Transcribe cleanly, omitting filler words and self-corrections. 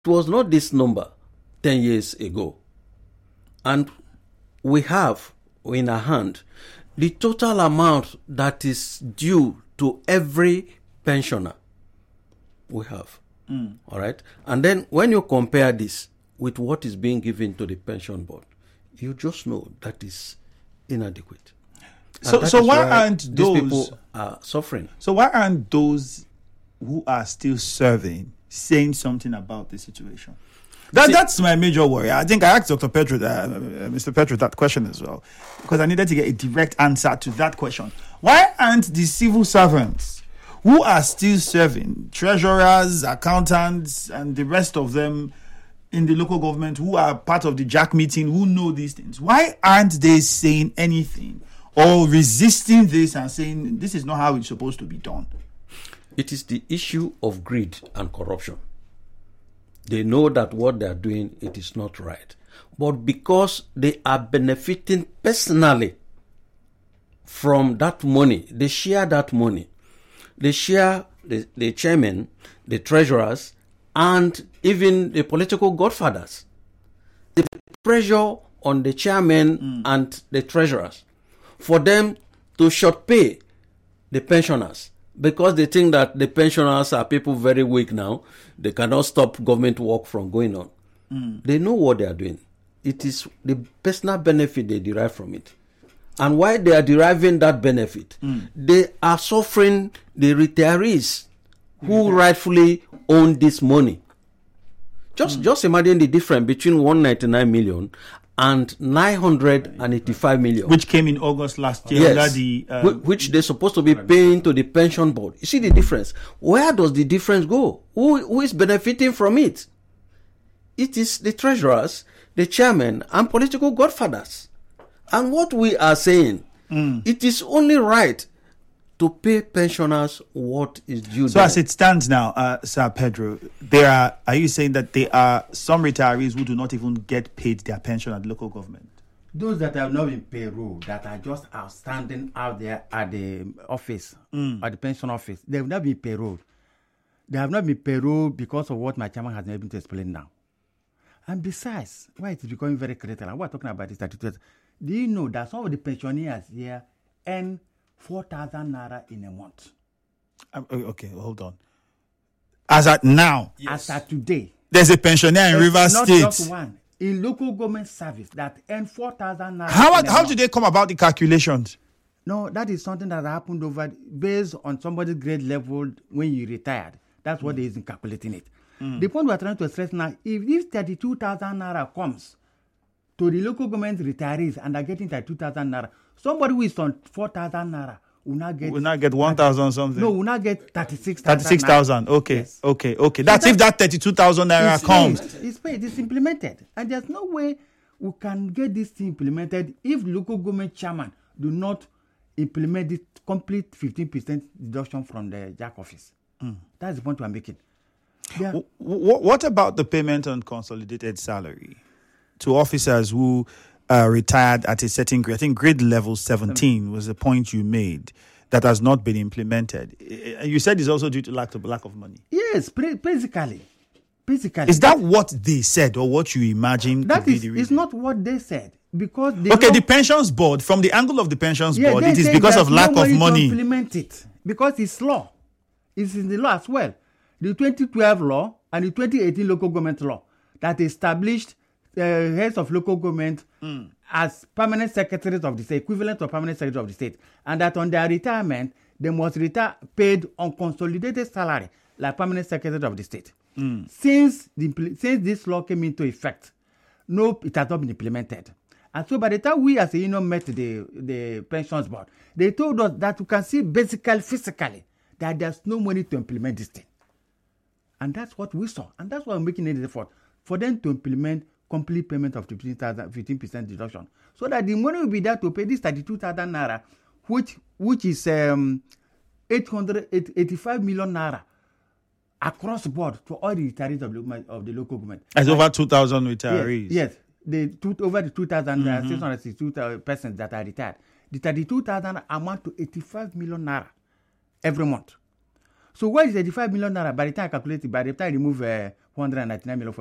was not this number 10 years ago. And we have in our hand the total amount that is due to every pensioner. We have. All right. And then when you compare this with what is being given to the pension board, you just know that is inadequate. So why aren't these those people are suffering? So why aren't those who are still serving saying something about the situation? That's my major worry. I think I asked Dr. Pedro, Mr. Pedro, that question as well, because I needed to get a direct answer to that question. Why aren't the civil servants who are still serving, treasurers, accountants, and the rest of them in the local government who are part of the JAC meeting, who know these things, why aren't they saying anything or resisting this and saying this is not how it's supposed to be done? It is the issue of greed and corruption. They know that what they are doing, it is not right. But because they are benefiting personally from that money, they share that money. They share the chairman, the treasurers, and even the political godfathers. The pressure on the chairman and the treasurers for them to short pay the pensioners, because they think that the pensioners are people very weak now. They cannot stop government work from going on. They know what they are doing. It is the personal benefit they derive from it. And while they are deriving that benefit, they are suffering the retirees who rightfully own this money. Just imagine the difference between 199 million and 985 million. Which came in August last year. Yes, which they're supposed to be paying to the pension board. You see the difference. Where does the difference go? Who is benefiting from it? It is the treasurers, the chairman, and political godfathers. And what we are saying, it is only right to pay pensioners what is due. So as it stands now, Sir Pedro, are you saying that there are some retirees who do not even get paid their pension at local government? Those that have not been payroll, that are just outstanding out there at the office, at the pension office, they have not been payroll. They have not been payroll because of what my chairman has not been able to explain now. And besides, why it is becoming very critical, and we're talking about this statutory. Do you know that some of the pensioners here earn 4,000 naira in a month? Okay, hold on. As at now, as at today, there's a pensioner in Rivers State. Not just one in local government service that earn 4,000 naira. How did they come about the calculations? No, that is something that happened over based on somebody's grade level when you retired. That's what they is in calculating it. The point we are trying to stress now, if this 32,000 naira comes to the local government retirees and are getting 32,000 naira, somebody who is on 4,000 naira will not get 1,000 something. No, will not get 36,000. 36,000. Okay, yes. okay. That's if that 32,000 naira comes. It's paid. It's implemented, and there's no way we can get this thing implemented if local government chairman do not implement this complete 15% deduction from the JAC office. That's the point we're making. What about the payment on consolidated salary to officers who retired at a certain grade? I think grade level 17 was the point you made that has not been implemented. You said it's also due to lack of money. Yes, basically. Is that what they said or what you imagine? That is, it's not what they said. Because the pensions board, from the angle of the pensions board, it is because of lack of money. To implement it because it's law. It's in the law as well. The 2012 law and the 2018 local government law that established heads of local government as permanent secretaries of the state, equivalent of permanent secretary of the state, and that on their retirement, they must retire paid on consolidated salary like permanent secretary of the state. Since this law came into effect, it has not been implemented. And so by the time we as a union met the pensions board, they told us that you can see basically, physically, that there's no money to implement this thing. And that's what we saw. And that's why we're making an effort for them to implement complete payment of 15% deduction. So that the money will be there to pay this 32,000 naira, which is 885 million naira across the board to all the retirees of the local government. That's over 2,000 retirees. Yes. Over the 2,662 persons that are retired. The 32,000 amount to 85 million naira every month. So what is 85 million naira? By the time I calculate it, by the time I remove 199 million for